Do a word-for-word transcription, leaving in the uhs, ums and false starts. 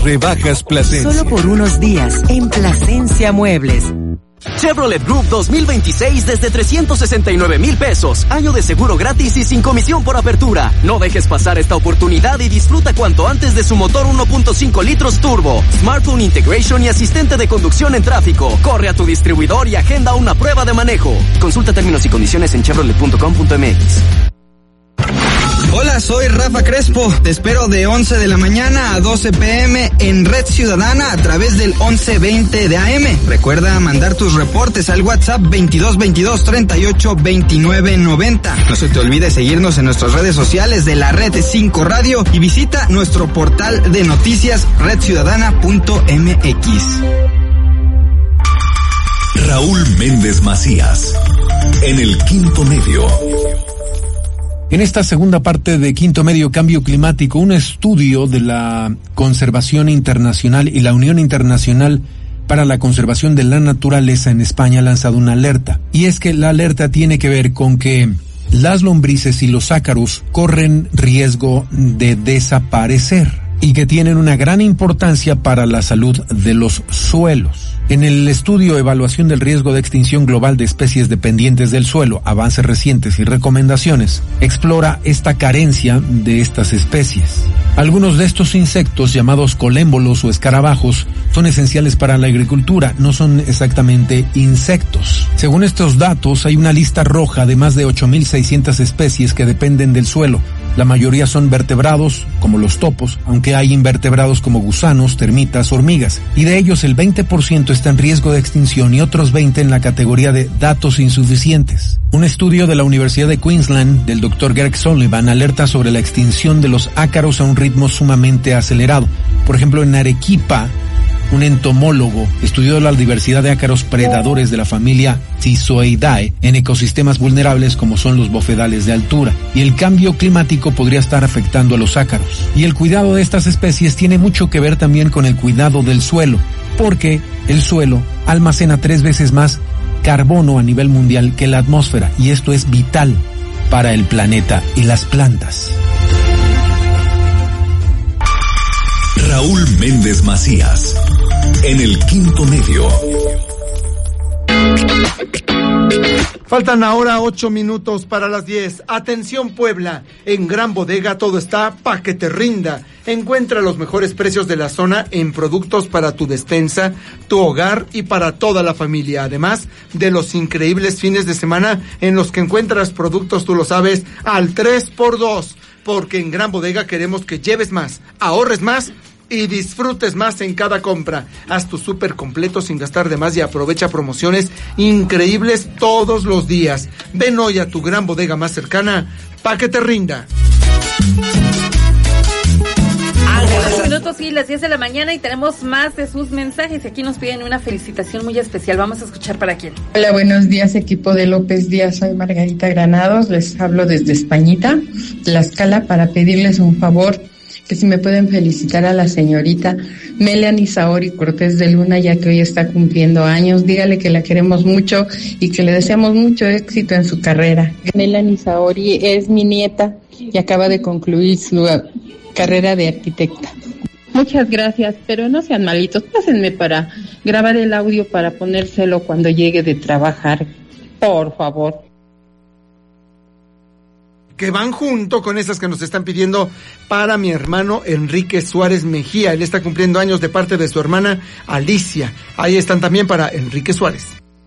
Rebajas Plasencia. Solo por unos días en Plasencia Muebles. Chevrolet Group dos mil veintiséis desde trescientos sesenta y nueve mil pesos. Año de seguro gratis y sin comisión por apertura. No dejes pasar esta oportunidad y disfruta cuanto antes de su motor uno punto cinco litros turbo, smartphone integration y asistente de conducción en tráfico. Corre a tu distribuidor y agenda una prueba de manejo. Consulta términos y condiciones en chevrolet punto com punto m x. Hola, soy Rafa Crespo. Te espero de once de la mañana a doce pe eme en Red Ciudadana a través del once veinte de a eme. Recuerda mandar tus reportes al WhatsApp veintidós veintidós treinta y ocho veintinueve noventa. No se te olvide seguirnos en nuestras redes sociales de la Red cinco Radio y visita nuestro portal de noticias red ciudadana punto m x. Raúl Méndez Macías, en el Quinto Medio. En esta segunda parte de Quinto Medio Cambio Climático, un estudio de la Conservación Internacional y la Unión Internacional para la Conservación de la Naturaleza en España ha lanzado una alerta. Y es que la alerta tiene que ver con que las lombrices y los ácaros corren riesgo de desaparecer y que tienen una gran importancia para la salud de los suelos. En el estudio Evaluación del Riesgo de Extinción Global de Especies Dependientes del Suelo, Avances Recientes y Recomendaciones, explora esta carencia de estas especies. Algunos de estos insectos, llamados colémbolos o escarabajos, son esenciales para la agricultura, no son exactamente insectos. Según estos datos, hay una lista roja de más de ocho mil seiscientas especies que dependen del suelo. La mayoría son vertebrados, como los topos, aunque hay invertebrados como gusanos, termitas, hormigas, y de ellos el veinte por ciento está en riesgo de extinción y otros veinte en la categoría de datos insuficientes. Un estudio de la Universidad de Queensland, del doctor Greg Sullivan, alerta sobre la extinción de los ácaros a un ritmo sumamente acelerado. Por ejemplo, en Arequipa, un entomólogo estudió la diversidad de ácaros predadores de la familia Tisoeidae en ecosistemas vulnerables como son los bofedales de altura, y el cambio climático podría estar afectando a los ácaros. Y el cuidado de estas especies tiene mucho que ver también con el cuidado del suelo, porque el suelo almacena tres veces más carbono a nivel mundial que la atmósfera, y esto es vital para el planeta y las plantas. Raúl Méndez Macías, en el Quinto Medio. Faltan ahora ocho minutos para las diez. Atención Puebla, en Gran Bodega todo está pa' que te rinda. Encuentra los mejores precios de la zona en productos para tu despensa, tu hogar y para toda la familia. Además de los increíbles fines de semana en los que encuentras productos, tú lo sabes, al tres por dos. Porque en Gran Bodega queremos que lleves más, ahorres más y disfrutes más en cada compra. Haz tu súper completo sin gastar de más y aprovecha promociones increíbles todos los días. Ven hoy a tu Gran Bodega más cercana pa' que te rinda. Minutos y las diez de la mañana y tenemos más de sus mensajes. Aquí nos piden una felicitación muy especial. Vamos a escuchar para quién. Hola, buenos días, equipo de López Díaz. Soy Margarita Granados. Les hablo desde Españita, Tlaxcala, para pedirles un favor, que si me pueden felicitar a la señorita Melanie Saori Cortés de Luna, ya que hoy está cumpliendo años. Dígale que la queremos mucho y que le deseamos mucho éxito en su carrera. Melanie Saori es mi nieta y acaba de concluir su carrera de arquitecta. Muchas gracias, pero no sean malitos, pásenme para grabar el audio para ponérselo cuando llegue de trabajar, por favor. Que van junto con esas que nos están pidiendo para mi hermano Enrique Suárez Mejía. Él está cumpliendo años de parte de su hermana Alicia. Ahí están también para Enrique Suárez.